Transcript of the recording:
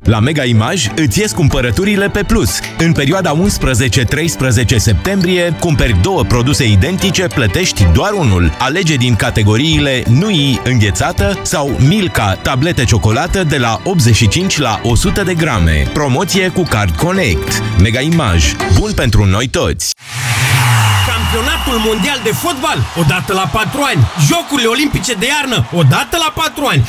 La Mega Image îți ies cumpărăturile pe plus. În perioada 11-13 septembrie, cumperi 2 produse identice, plătești doar unul. Alege din categoriile Nui înghețată sau Milka tablete ciocolată de la 85 la 100 de grame. Promoție cu Card Connect. Mega Image. Bun pentru noi toți! Campionatul mondial de fotbal, odată la 4 ani. Jocurile olimpice de iarnă, odată la 4 ani.